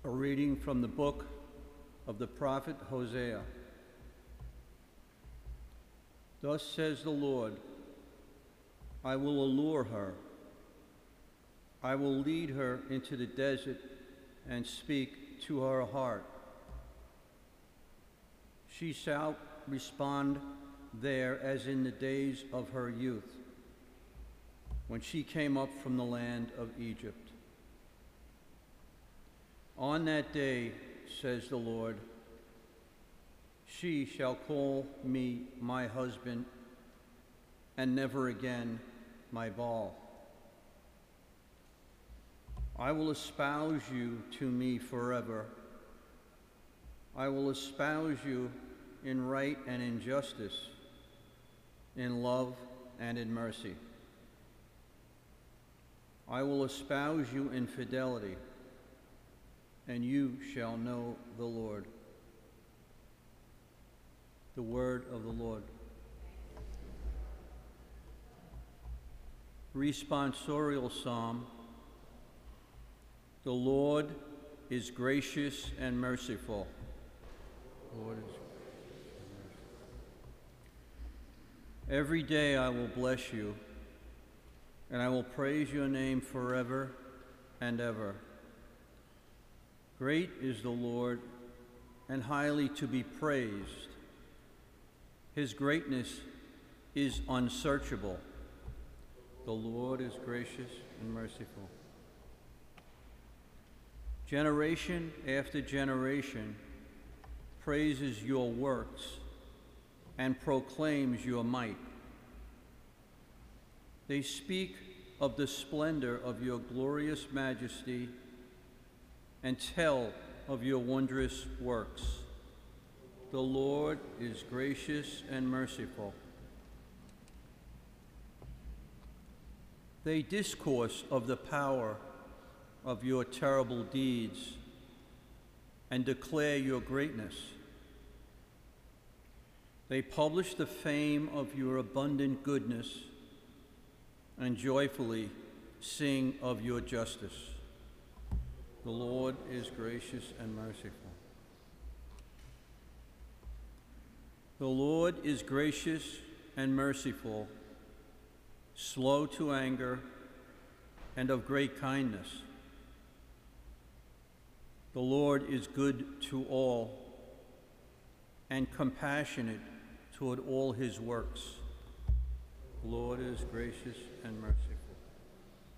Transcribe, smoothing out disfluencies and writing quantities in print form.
A reading from the book of the prophet Hosea. Thus says the Lord, I will allure her. I will lead her into the desert and speak to her heart. She shall respond there as in the days of her youth, when she came up from the land of Egypt. On that day, says the Lord, she shall call me my husband, and never again my Baal. I will espouse you to me forever. I will espouse you in right and in justice, in love and in mercy. I will espouse you in fidelity, and you shall know the Lord. The word of the Lord. Responsorial Psalm. The Lord is gracious and merciful. Lord is Every day I will bless you, and I will praise your name forever and ever. Great is the Lord, and highly to be praised. His greatness is unsearchable. The Lord is gracious and merciful. Generation after generation praises your works and proclaims your might. They speak of the splendor of your glorious majesty and tell of your wondrous works. The Lord is gracious and merciful. They discourse of the power of your terrible deeds and declare your greatness. They publish the fame of your abundant goodness and joyfully sing of your justice. The Lord is gracious and merciful. The Lord is gracious and merciful, slow to anger, and of great kindness. The Lord is good to all and compassionate toward all his works. The Lord is gracious and merciful.